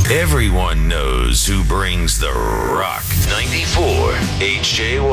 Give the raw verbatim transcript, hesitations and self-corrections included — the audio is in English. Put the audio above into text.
Everyone knows who brings the rock. ninety-four H J Y.